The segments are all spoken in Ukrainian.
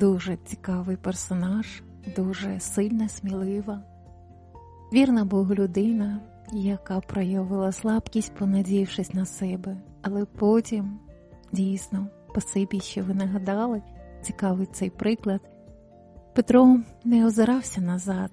дуже цікавий персонаж, дуже сильна, смілива, вірна Богу людина, яка проявила слабкість, понадіявшись на себе. Але потім, дійсно, спасибі, що ви нагадали, цікавий цей приклад, Петро не озирався назад.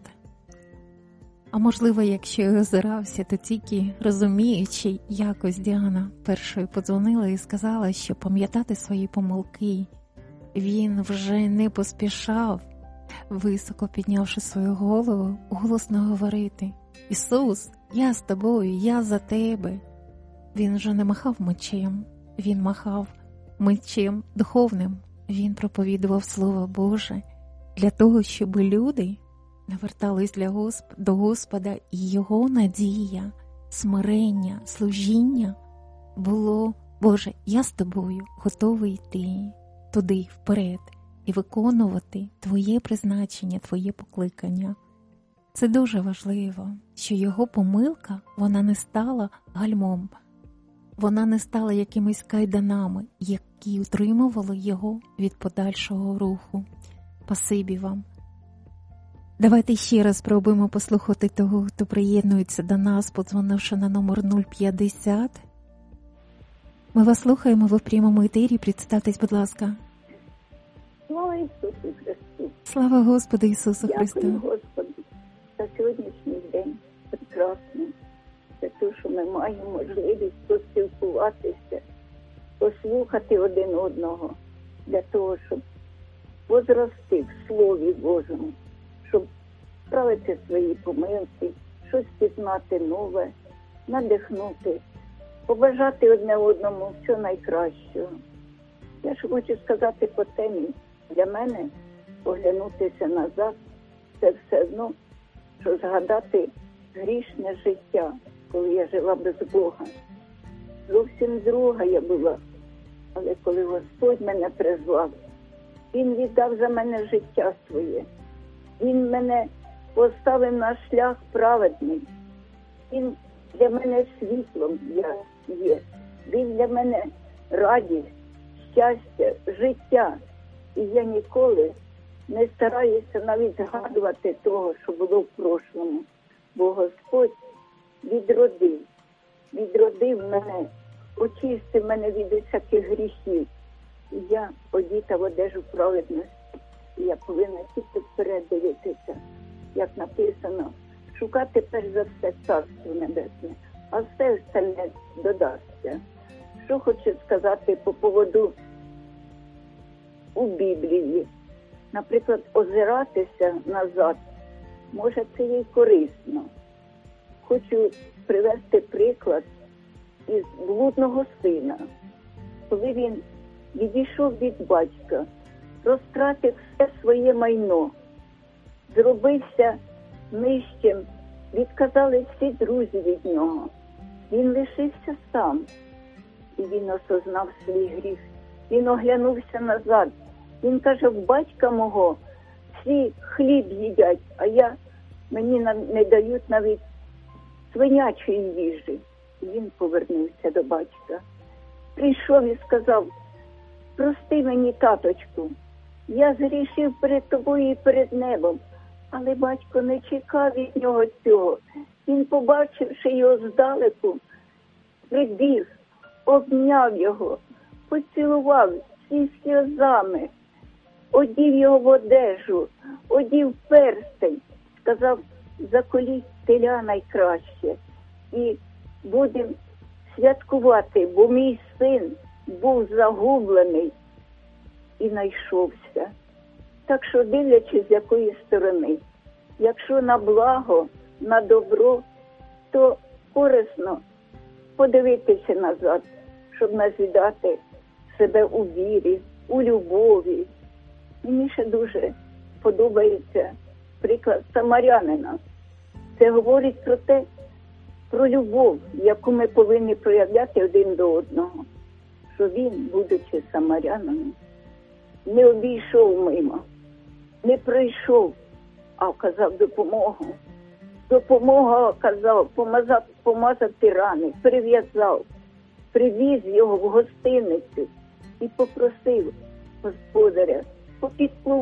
А можливо, якщо і озирався, то тільки розуміючи, якось Діана першою подзвонила і сказала, що пам'ятати свої помилки. Він вже не поспішав, високо піднявши свою голову, голосно говорити: «Ісус, я з тобою, я за тебе». Він вже не махав мечем, він махав мечем духовним. Він проповідував Слово Боже для того, щоб люди навертались до Господа, і його надія, смирення, служіння було: «Боже, я з тобою готовий йти туди, вперед, і виконувати Твоє призначення, Твоє покликання». Це дуже важливо, що його помилка, вона не стала гальмом, вона не стала якимись кайданами, які утримували його від подальшого руху. Спасибі вам. Давайте ще раз спробуємо послухати того, хто приєднується до нас, подзвонивши на номер 050. Ми вас слухаємо, ви в прямому етері. Представтесь, будь ласка. Слава Ісусу Христу! Слава Господу Ісусу Христу! Дякую, Господи, за сьогоднішній день прекрасний, за те, що ми маємо можливість поспілкуватися, послухати один одного, для того, щоб возрости в Слові Божому, щоб справити свої помилки, щось пізнати нове, надихнути, побажати одне одному все найкращого. Я ж хочу сказати по темі, для мене поглянутися назад – це все одно, що згадати грішне життя, коли я жила без Бога. Зовсім друга я була, але коли Господь мене призвав, Він віддав за мене життя своє. Він мене поставив на шлях праведний. Він для мене світлом є. Він для мене радість, щастя, життя. І я ніколи не стараюся навіть згадувати того, що було в прошлому. Бо Господь відродив мене, очистив мене від усяких гріхів. І я одіта в одежу праведності. І я повинна тільки вперед дивитися, як написано, шукати перш за все Царство Небесне, а все остальне додасться. Що хочу сказати по поводу у Біблії. Наприклад, озиратися назад, може це і корисно. Хочу привести приклад із блудного сина. Коли він відійшов від батька, розтратив все своє майно, зробився нижчим, відказали всі друзі від нього. Він лишився сам, і він осознав свій гріх. Він оглянувся назад. Він каже: в батька мого всі хліб їдять, а мені не дають навіть свинячої їжі. І він повернувся до батька. Прийшов і сказав: прости мені, таточку, я згрішив перед тобою і перед небом. Але батько не чекав від нього цього. Він, побачивши його здалеку, прибіг, обняв його, поцілував всі сльозами, одів його в одежу, одів перстень, сказав: заколіть теля найкраще і будемо святкувати, бо мій син був загублений і знайшовся. Так що, дивлячись з якої сторони, якщо на благо, на добро, то корисно подивитися назад, щоб назидати себе у вірі, у любові. Мені ще дуже подобається приклад самарянина. Це говорить про те, про любов, яку ми повинні проявляти один до одного. Що він, будучи самарянином, не обійшов мимо, не прийшов, а оказав допомогу. Допомогу оказав, помазати рани, прив'язав, привіз його в гостиницю і попросив господаря попідпливати